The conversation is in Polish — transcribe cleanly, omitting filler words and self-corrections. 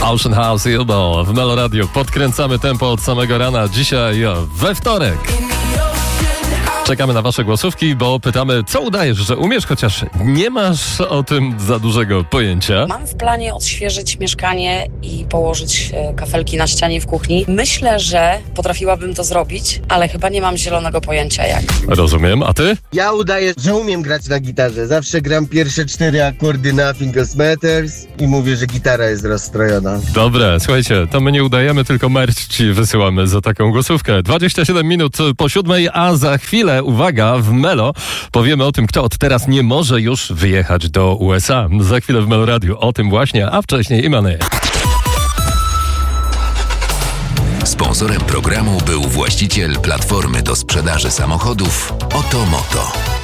Ocean House i Ubo w Melo Radio. Podkręcamy tempo od samego rana. Dzisiaj we wtorek. Czekamy na wasze głosówki, bo pytamy, co udajesz, że umiesz, chociaż nie masz o tym za dużego pojęcia. Mam w planie odświeżyć mieszkanie i położyć kafelki na ścianie w kuchni. Myślę, że potrafiłabym to zrobić, ale chyba nie mam zielonego pojęcia jak. Rozumiem, a ty? Ja udaję, że umiem grać na gitarze. Zawsze gram pierwsze 4 akordy Nothing Else Matters i mówię, że gitara jest rozstrojona. Dobre, słuchajcie, to my nie udajemy, tylko merch ci wysyłamy za taką głosówkę. 27 minut po 7, a za chwilę, uwaga, w Melo powiemy o tym, kto od teraz nie może już wyjechać do USA. Za chwilę w Melo Radio o tym właśnie, a wcześniej Imany. Sponsorem programu był właściciel platformy do sprzedaży samochodów Otomoto.